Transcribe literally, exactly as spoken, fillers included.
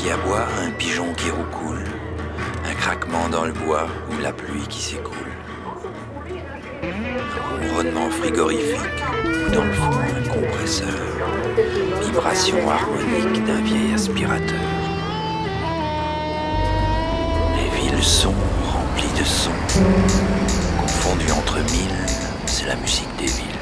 qui aboie, un pigeon qui roucoule, un craquement dans le bois ou la pluie qui s'écoule. Un ronronnement frigorifique ou dans le fond un compresseur, vibration harmonique d'un vieil aspirateur. Les villes sont remplies de sons, confondues entre mille, c'est la musique des villes.